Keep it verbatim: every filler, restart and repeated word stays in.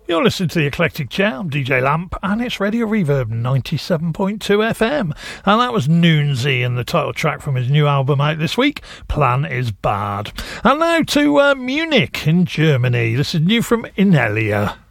You're listening to the Eclectic Chair. I'm D J Lamp, and it's Radio Reverb ninety-seven point two F M. And that was Noonsy and the title track from his new album out this week, Plan is Bad. And now to uh, Munich in Germany. This is new from Inelia.